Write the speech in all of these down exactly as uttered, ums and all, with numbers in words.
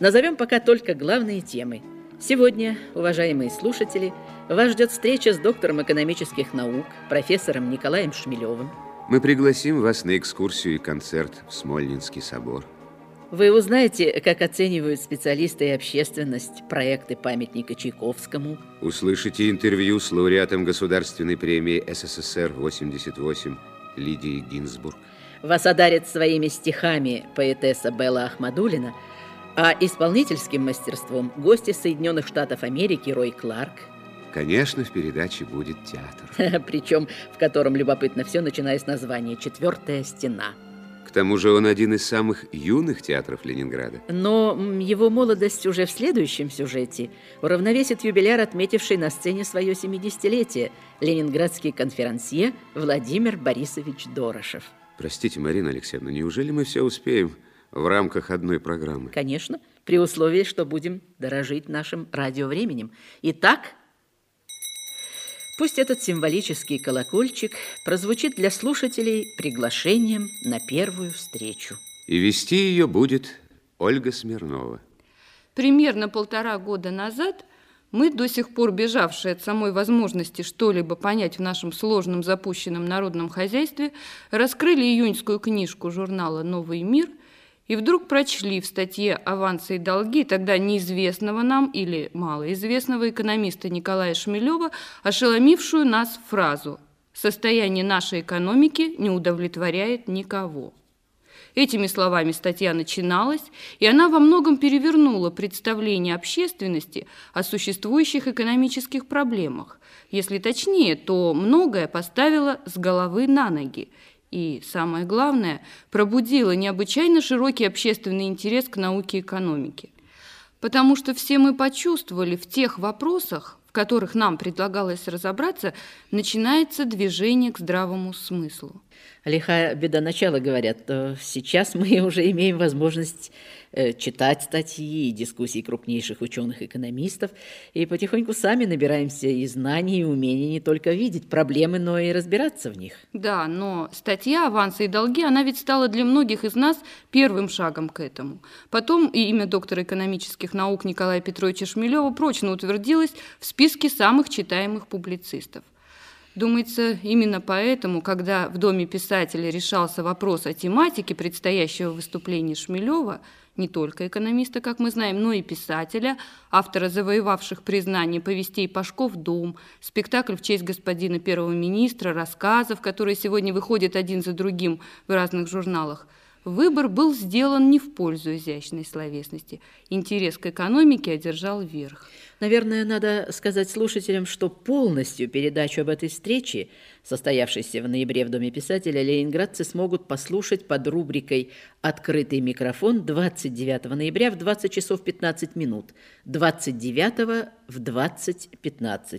Назовем пока только главные темы. Сегодня, уважаемые слушатели, вас ждет встреча с доктором экономических наук, профессором Николаем Шмелевым. Мы пригласим вас на экскурсию и концерт в Смольнинский собор. Вы узнаете, как оценивают специалисты и общественность проекты памятника Чайковскому. Услышите интервью с лауреатом Государственной премии СССР восемьдесят восемь Лидией Гинзбург. Вас одарит своими стихами поэтесса Белла Ахмадуллина, а исполнительским мастерством гость из Соединенных Штатов Америки Рой Кларк. Конечно, в передаче будет театр. Причем в котором любопытно все, начиная с названия «Четвертая стена». К тому же он один из самых юных театров Ленинграда. Но его молодость уже в следующем сюжете уравновесит юбиляр, отметивший на сцене свое семидесятилетие, ленинградский конферансье Владимир Борисович Дорошев. Простите, Марина Алексеевна, неужели мы все успеем в рамках одной программы? Конечно, при условии, что будем дорожить нашим радиовременем. Итак, пусть этот символический колокольчик прозвучит для слушателей приглашением на первую встречу. И вести ее будет Ольга Смирнова. Примерно полтора года назад мы, до сих пор бежавшие от самой возможности что-либо понять в нашем сложном запущенном народном хозяйстве, раскрыли июньскую книжку журнала «Новый мир» и вдруг прочли в статье «Авансы и долги» тогда неизвестного нам или малоизвестного экономиста Николая Шмелева ошеломившую нас фразу «Состояние нашей экономики не удовлетворяет никого». Этими словами статья начиналась, и она во многом перевернула представление общественности о существующих экономических проблемах. Если точнее, то многое поставила с головы на ноги. И, самое главное, пробудила необычайно широкий общественный интерес к науке и экономике. Потому что все мы почувствовали в тех вопросах, в которых нам предлагалось разобраться, начинается движение к здравому смыслу. Лихая беда начала, говорят, то сейчас мы уже имеем возможность э, читать статьи и дискуссии крупнейших ученых-экономистов, и потихоньку сами набираемся и знаний, и умений не только видеть проблемы, но и разбираться в них. Да, но статья «Авансы и долги», она ведь стала для многих из нас первым шагом к этому. Потом и имя доктора экономических наук Николая Петровича Шмелева прочно утвердилось в списке самых читаемых публицистов. Думается, именно поэтому, когда в Доме писателя решался вопрос о тематике предстоящего выступления Шмелева, не только экономиста, как мы знаем, но и писателя, автора завоевавших признание повестей «Пашков дом», спектакль в честь господина первого министра, рассказов, которые сегодня выходят один за другим в разных журналах, выбор был сделан не в пользу изящной словесности. Интерес к экономике одержал верх. Наверное, надо сказать слушателям, что полностью передачу об этой встрече, состоявшейся в ноябре в Доме писателя, ленинградцы смогут послушать под рубрикой «Открытый микрофон» двадцать девятого ноября в двадцать часов пятнадцать минут, двадцать девятого в двадцать пятнадцать.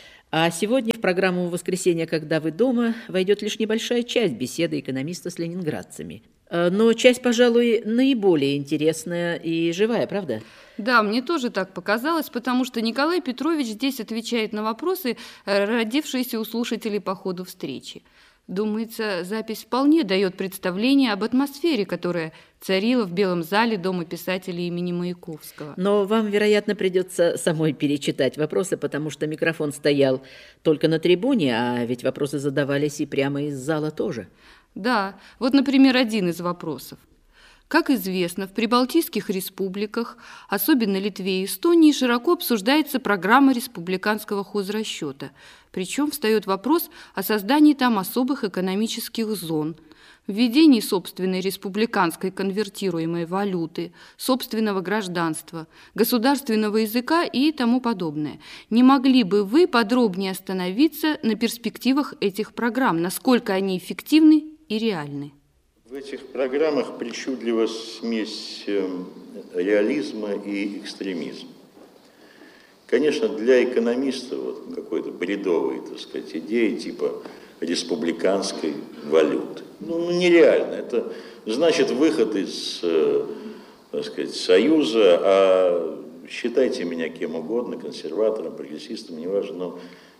А сегодня в программу «Воскресенье, когда вы дома» войдет лишь небольшая часть беседы экономиста с ленинградцами. Но часть, пожалуй, наиболее интересная и живая, правда? Да, мне тоже так показалось, потому что Николай Петрович здесь отвечает на вопросы, родившиеся у слушателей по ходу встречи. Думается, запись вполне дает представление об атмосфере, которая царила в Белом зале Дома писателей имени Маяковского. Но вам, вероятно, придется самой перечитать вопросы, потому что микрофон стоял только на трибуне, а ведь вопросы задавались и прямо из зала тоже. Да, вот, например, один из вопросов. Как известно, в прибалтийских республиках, особенно Литве и Эстонии, широко обсуждается программа республиканского хозрасчета. Причем встает вопрос о создании там особых экономических зон, введении собственной республиканской конвертируемой валюты, собственного гражданства, государственного языка и тому подобное. Не могли бы вы подробнее остановиться на перспективах этих программ, насколько они эффективны и реальны? В этих программах причудлива смесь реализма и экстремизма. Конечно, для экономиста вот какой-то бредовой, так сказать, идеи типа республиканской валюты. Ну, нереально. Это значит выход из, так сказать, Союза, а считайте меня кем угодно, консерватором, прогрессистом, неважно, но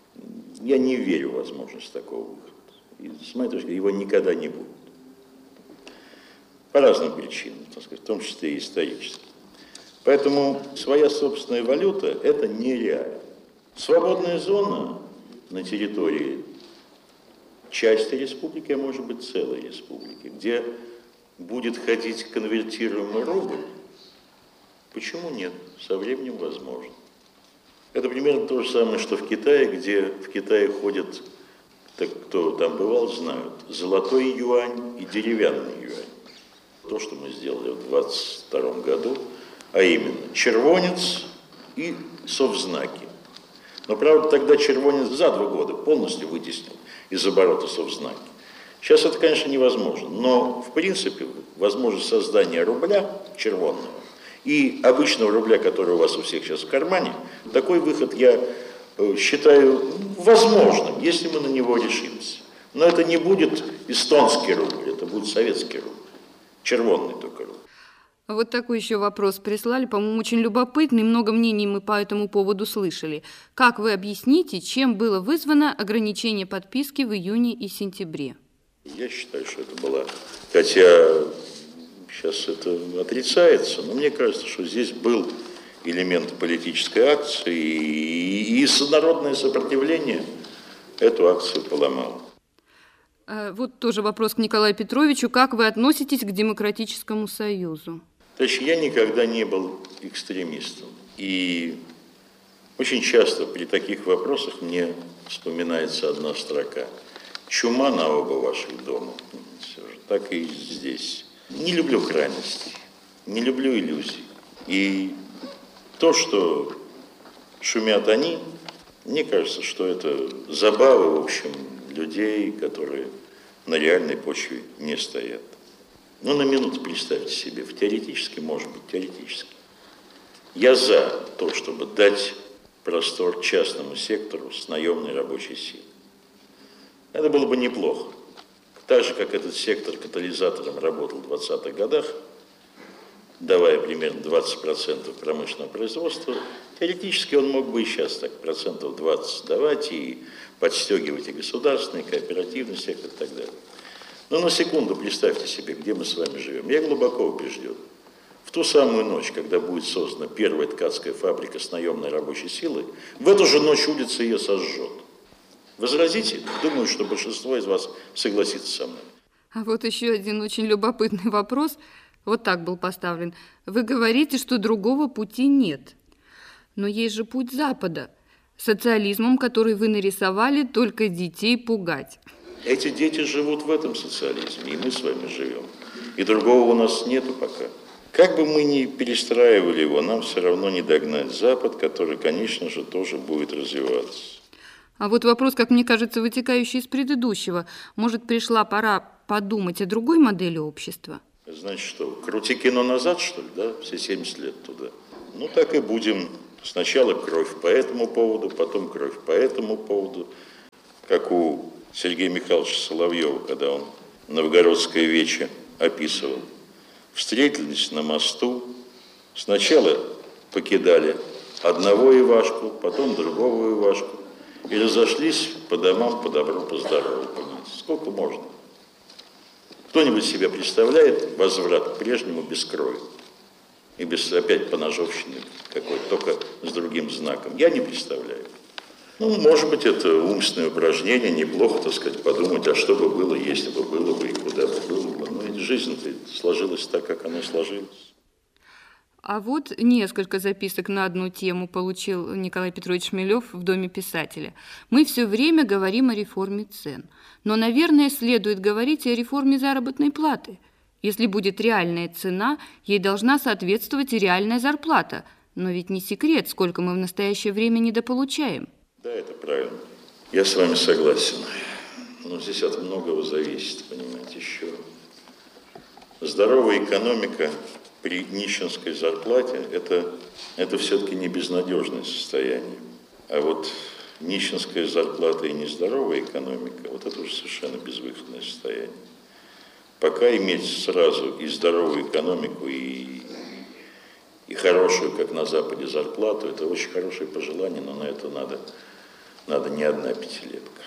я не верю в возможность такого выхода. И, с моей точки зрения, его никогда не будет. По разным причинам, так сказать, в том числе и историческим. Поэтому своя собственная валюта – это нереально. Свободная зона на территории части республики, а может быть целой республики, где будет ходить конвертируемый рубль, почему нет? Со временем возможно. Это примерно то же самое, что в Китае, где в Китае ходят, так, кто там бывал, знают, золотой юань и деревянный юань. То, что мы сделали в двадцать втором году, а именно червонец и совзнаки. Но, правда, тогда червонец за два года полностью вытеснил из оборота совзнаки. Сейчас это, конечно, невозможно, но, в принципе, возможность создания рубля червонного и обычного рубля, который у вас у всех сейчас в кармане, такой выход я считаю возможным, если мы на него решимся. Но это не будет эстонский рубль, это будет советский рубль, червонный только рубль. Вот такой еще вопрос прислали, по-моему, очень любопытный, много мнений мы по этому поводу слышали. Как вы объясните, чем было вызвано ограничение подписки в июне и сентябре? Я считаю, что это было, хотя сейчас это отрицается, но мне кажется, что здесь был элемент политической акции, и, и народное сопротивление эту акцию поломало. Вот тоже вопрос к Николаю Петровичу. Как вы относитесь к Демократическому союзу? Значит, я никогда не был экстремистом. И очень часто при таких вопросах мне вспоминается одна строка. Чума на оба ваших дома. Все же, так и здесь. Не люблю крайностей, не люблю иллюзий. И то, что шумят они, мне кажется, что это забавы, в общем, людей, которые на реальной почве не стоят. Ну, на минуту представьте себе, в теоретически, может быть, теоретически. Я за то, чтобы дать простор частному сектору с наемной рабочей силой. Это было бы неплохо. Так же, как этот сектор катализатором работал в двадцатых годах, давая примерно двадцать процентов промышленного производства, теоретически он мог бы и сейчас так процентов двадцать давать и подстегивать и государственный, и кооперативный сектор и так далее. Но на секунду представьте себе, где мы с вами живем. Я глубоко убежден, в ту самую ночь, когда будет создана первая ткацкая фабрика с наемной рабочей силой, в эту же ночь улица ее сожжет. Возразите? Думаю, что большинство из вас согласится со мной. А вот еще один очень любопытный вопрос. Вот так был поставлен. Вы говорите, что другого пути нет. Но есть же путь Запада. Социализмом, который вы нарисовали, только детей пугать. Эти дети живут в этом социализме, и мы с вами живем. И другого у нас нету пока. Как бы мы ни перестраивали его, нам все равно не догнать Запад, который, конечно же, тоже будет развиваться. А вот вопрос, как мне кажется, вытекающий из предыдущего. Может, пришла пора подумать о другой модели общества? Значит что, крути кино назад, что ли, да? Все семьдесят лет туда. Ну, так и будем. Сначала кровь по этому поводу, потом кровь по этому поводу. Как у Сергея Михайловича Соловьева, когда он Новгородское вече описывал. Встретились на мосту, сначала покидали одного Ивашку, потом другого Ивашку, и разошлись по домам по добру, по здорову. Понимаете? Сколько можно? Кто-нибудь себе представляет возврат к прежнему без крови? И без опять поножовщины какой-то, только с другим знаком? Я не представляю. Ну, может быть, это умственное упражнение, неплохо, так сказать, подумать, а что бы было, если бы было бы, и куда бы было бы. Но ведь жизнь-то сложилась так, как она сложилась. А вот несколько записок на одну тему получил Николай Петрович Шмелев в Доме писателя. Мы все время говорим о реформе цен. Но, наверное, следует говорить и о реформе заработной платы. Если будет реальная цена, ей должна соответствовать и реальная зарплата. Но ведь не секрет, сколько мы в настоящее время недополучаем. Да, это правильно. Я с вами согласен. Но здесь от многого зависит, понимаете, еще. Здоровая экономика при нищенской зарплате – это, это все-таки не безнадежное состояние. А вот нищенская зарплата и нездоровая экономика – вот это уже совершенно безвыходное состояние. Пока иметь сразу и здоровую экономику, и, и хорошую, как на Западе, зарплату – это очень хорошее пожелание, но на это надо, надо не одна пятилетка.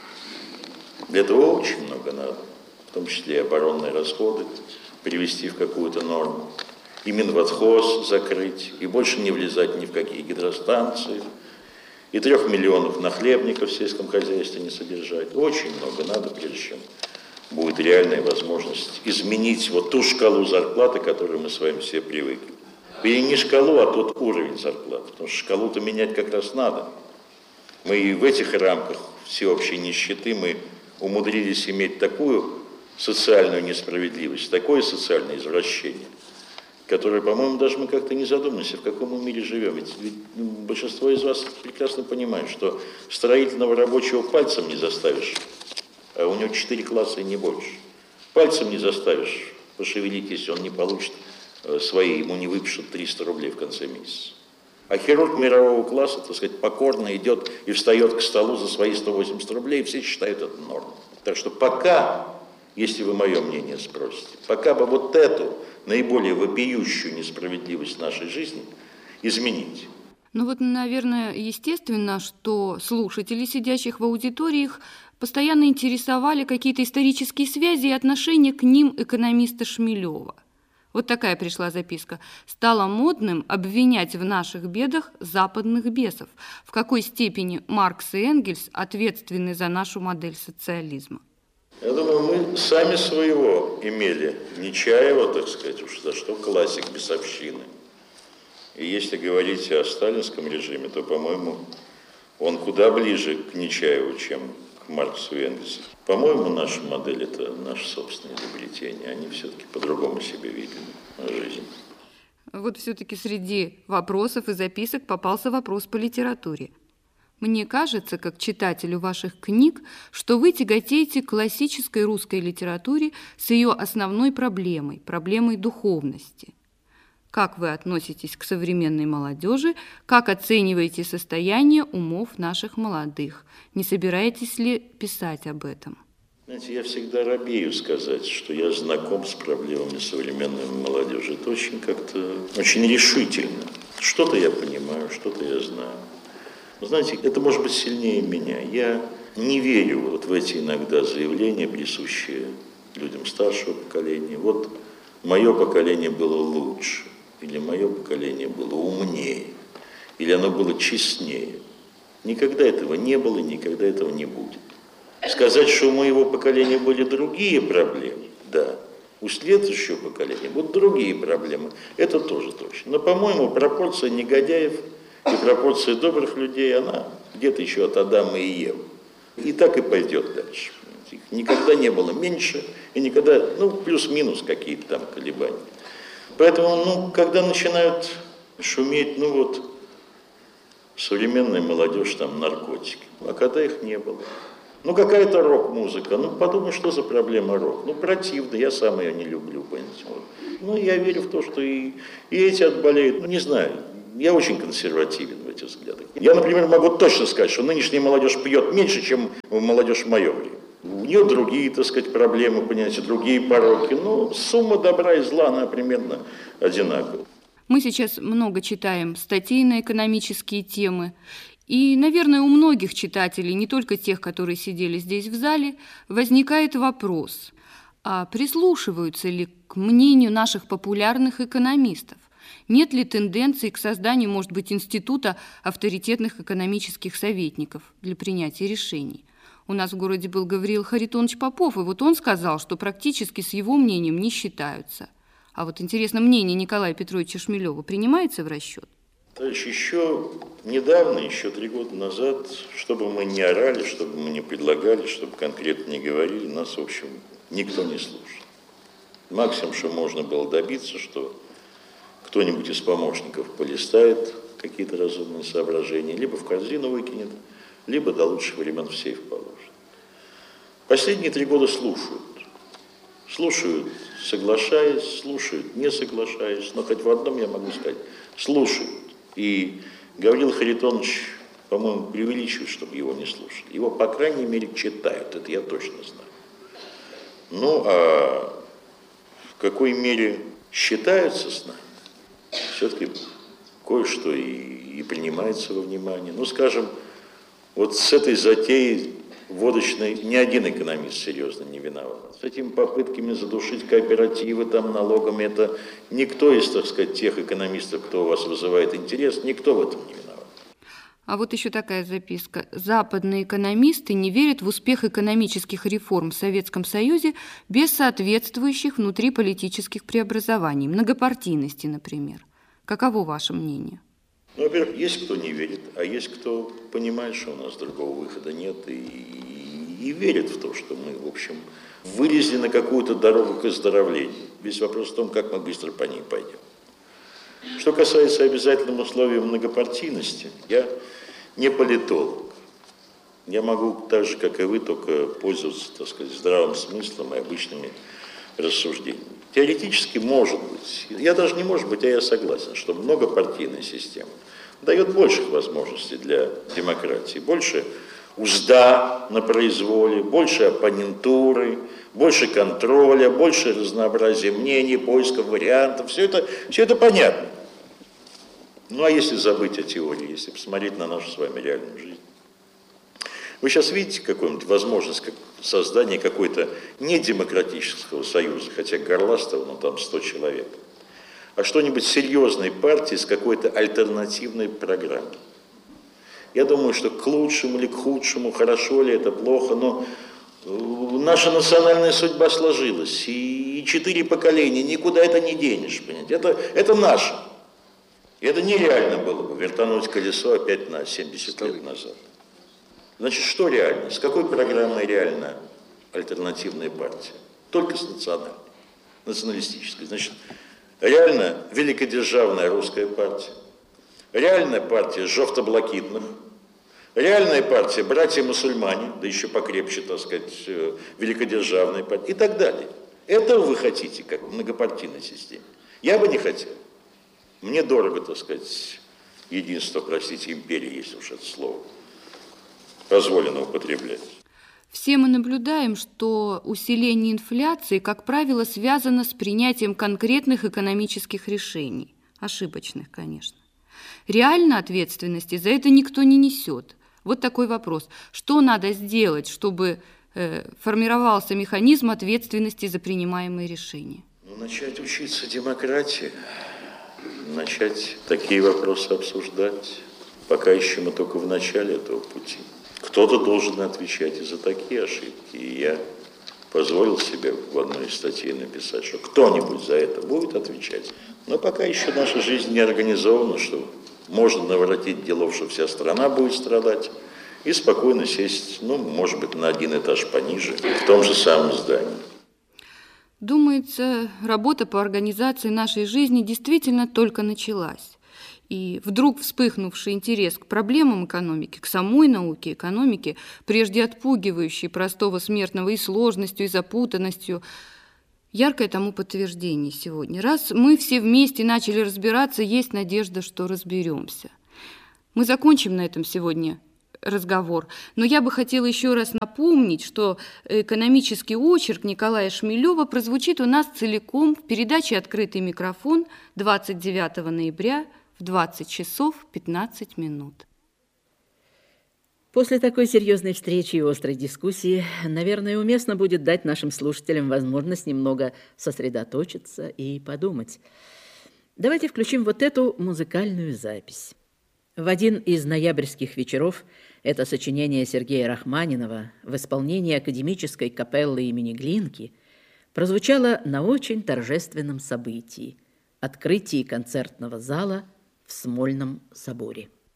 Для этого очень много надо, в том числе и оборонные расходы, привести в какую-то норму. и Минводхоз закрыть, и больше не влезать ни в какие гидростанции, и трех миллионов нахлебников в сельском хозяйстве не содержать. Очень много надо, прежде чем будет реальная возможность изменить вот ту шкалу зарплаты, к которой мы с вами все привыкли. И не шкалу, а тот уровень зарплаты, потому что шкалу-то менять как раз надо. Мы и в этих рамках всеобщей нищеты мы умудрились иметь такую социальную несправедливость, такое социальное извращение, которое, по-моему, даже мы как-то не задумываемся, в каком мы мире живем. Ведь, ведь ну, большинство из вас прекрасно понимает, что строительного рабочего пальцем не заставишь, а у него четыре класса и не больше. Пальцем не заставишь пошевелить, если он не получит свои, ему не выпишут триста рублей в конце месяца. А хирург мирового класса, так сказать, покорно идет и встает к столу за свои сто восемьдесят рублей, и все считают это нормой. Так что пока, если вы мое мнение спросите, пока бы вот эту наиболее вопиющую несправедливость нашей жизни изменить. Ну вот, наверное, естественно, что слушателей, сидящих в аудиториях, постоянно интересовали какие-то исторические связи и отношения к ним экономиста Шмелева. Вот такая пришла записка. «Стало модным обвинять в наших бедах западных бесов. В какой степени Маркс и Энгельс ответственны за нашу модель социализма?» Я думаю, мы сами своего имели. Нечаева, так сказать, уж за что классик бесовщины. И если говорить о сталинском режиме, то, по-моему, он куда ближе к Нечаеву, чем к Марксу и Энгельсу. По-моему, наша модель – это наше собственное изобретение. Они все-таки по-другому себе видели жизнь. Вот все-таки среди вопросов и записок попался вопрос по литературе. Мне кажется, как читателю ваших книг, что вы тяготеете к классической русской литературе с ее основной проблемой – проблемой духовности. Как вы относитесь к современной молодежи? Как оцениваете состояние умов наших молодых? Не собираетесь ли писать об этом? Знаете, я всегда робею сказать, что я знаком с проблемами современной молодежи. Это очень как-то, очень решительно. Что-то я понимаю, что-то я знаю. Но знаете, это может быть сильнее меня. Я не верю вот в эти иногда заявления, присущие людям старшего поколения. Вот мое поколение было лучше. Или мое поколение было умнее, или оно было честнее. Никогда этого не было, никогда этого не будет. Сказать, что у моего поколения были другие проблемы, да. У следующего поколения будут другие проблемы, это тоже точно. Но, по-моему, пропорция негодяев и пропорция добрых людей, она где-то еще от Адама и Евы. И так и пойдет дальше. Их никогда не было меньше, и никогда, ну, плюс-минус какие-то там колебания. Поэтому, ну, когда начинают шуметь, ну вот, современная молодежь, там, наркотики, а когда их не было. Ну, какая-то рок-музыка, ну, подумай, что за проблема рок. Ну, противно, я сам ее не люблю, понимаете. Вот. Ну, я верю в то, что и, и эти отболеют, ну, не знаю, я очень консервативен в этих взглядах. Я, например, могу точно сказать, что нынешняя молодежь пьет меньше, чем молодежь в мое время. У нее другие, так сказать, проблемы, понимаете, другие пороки. Но сумма добра и зла, она примерно одинакова. Мы сейчас много читаем статей на экономические темы. И, наверное, у многих читателей, не только тех, которые сидели здесь в зале, возникает вопрос, а прислушиваются ли к мнению наших популярных экономистов? Нет ли тенденции к созданию, может быть, института авторитетных экономических советников для принятия решений? У нас в городе был Гавриил Харитонович Попов, и вот он сказал, что практически с его мнением не считаются. А вот интересно, мнение Николая Петровича Шмелева принимается в расчет? Товарищ, еще недавно, еще три года назад, чтобы мы не орали, чтобы мы не предлагали, чтобы конкретно не говорили, нас, в общем, никто не слушал. Максимум, что можно было добиться, что кто-нибудь из помощников полистает какие-то разумные соображения, либо в корзину выкинет, либо до лучших времен в сейф положит. Последние три года слушают. Слушают, соглашаясь, слушают, не соглашаясь, но хоть в одном я могу сказать, слушают. И Гавриил Харитонович, по-моему, преувеличивает, чтобы его не слушали. Его, по крайней мере, читают, это я точно знаю. Ну, а в какой мере считаются с нами, все-таки кое-что и, и принимается во внимание. Ну, скажем, вот с этой затеей водочной ни один экономист серьезно не виноват. С этими попытками задушить кооперативы, там, налогами, это никто из, так сказать, тех экономистов, кто у вас вызывает интерес, никто в этом не виноват. А вот еще такая записка. Западные экономисты не верят в успех экономических реформ в Советском Союзе без соответствующих внутриполитических преобразований, многопартийности, например. Каково ваше мнение? Ну, во-первых, есть кто не верит, а есть кто понимает, что у нас другого выхода нет, и, и, и верит в то, что мы, в общем, вылезли на какую-то дорогу к оздоровлению. Весь вопрос в том, как мы быстро по ней пойдем. Что касается обязательных условий многопартийности, я не политолог. Я могу так же, как и вы, только пользоваться, так сказать, здравым смыслом и обычными рассуждениями. Теоретически может быть, я даже не может быть, а я согласен, что многопартийная система дает больших возможностей для демократии, больше узда на произволе, больше оппонентуры, больше контроля, больше разнообразия мнений, поиска вариантов. Все это, все это понятно. Ну а если забыть о теории, если посмотреть на нашу с вами реальную жизнь? Вы сейчас видите какую-нибудь возможность создания какой-то недемократического союза, хотя горластого, ну там сто человек, а что-нибудь серьезной партии с какой-то альтернативной программой? Я думаю, что к лучшему или к худшему, хорошо ли это, плохо, но наша национальная судьба сложилась, и четыре поколения, никуда это не денешь, понимаете? Это, это наше. И это нереально было бы вертануть колесо опять на семьдесят лет назад. Значит, что реально? С какой программой реально альтернативная партия? Только с национальной, националистической. Значит, реально великодержавная русская партия, реальная партия жовто-блакитных, реальная партия братья-мусульмане, да еще покрепче, так сказать, великодержавная партия и так далее. Этого вы хотите, как в многопартийной системе? Я бы не хотел. Мне дорого, так сказать, единство, простите, империи, если уж это слово позволено употреблять. Все мы наблюдаем, что усиление инфляции, как правило, связано с принятием конкретных экономических решений. Ошибочных, конечно. Реально ответственности за это никто не несет. Вот такой вопрос. Что надо сделать, чтобы э, формировался механизм ответственности за принимаемые решения? Ну, начать учиться демократии, начать такие вопросы обсуждать. Пока еще мы только в начале этого пути. Кто-то должен отвечать и за такие ошибки. И я позволил себе в одной из статей написать, что кто-нибудь за это будет отвечать. Но пока еще наша жизнь не организована, что можно наворотить делов, что вся страна будет страдать, и спокойно сесть, ну, может быть, на один этаж пониже, в том же самом здании. Думается, работа по организации нашей жизни действительно только началась. И вдруг вспыхнувший интерес к проблемам экономики, к самой науке экономики, прежде отпугивающей простого смертного и сложностью, и запутанностью, яркое тому подтверждение сегодня. Раз мы все вместе начали разбираться, есть надежда, что разберемся. Мы закончим на этом сегодня разговор, но я бы хотела еще раз напомнить, что экономический очерк Николая Шмелева прозвучит у нас целиком в передаче «Открытый микрофон» двадцать девятого ноября в двадцать часов пятнадцать минут. После такой серьезной встречи и острой дискуссии, наверное, уместно будет дать нашим слушателям возможность немного сосредоточиться и подумать. Давайте включим вот эту музыкальную запись. В один из ноябрьских вечеров это сочинение Сергея Рахманинова в исполнении академической капеллы имени Глинки прозвучало на очень торжественном событии – открытии концертного зала в Смольном соборе.